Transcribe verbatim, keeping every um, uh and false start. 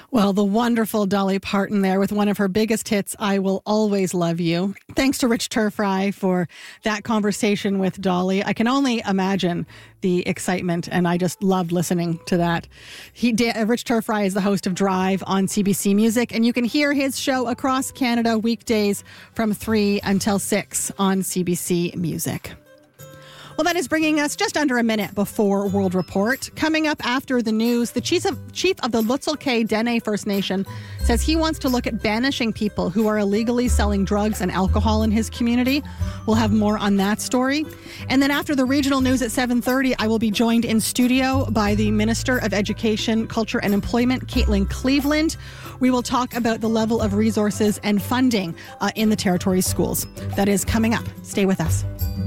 Well, the wonderful Dolly Parton there with one of her biggest hits, I Will Always Love You. Thanks to Rich Turfry for that conversation with Dolly. I can only imagine the excitement, and I just loved listening to that. He, Rich Turfry is the host of Drive on C B C Music, and you can hear his show across Canada weekdays from three until six on C B C Music. Well, that is bringing us just under a minute before World Report. Coming up after the news, the chief of, chief of the Lutzelk'e Dene First Nation says he wants to look at banishing people who are illegally selling drugs and alcohol in his community. We'll have more on that story. And then after the regional news at seven thirty, I will be joined in studio by the Minister of Education, Culture and Employment, Caitlin Cleveland. We will talk about the level of resources and funding uh, in the Territory's schools. That is coming up. Stay with us.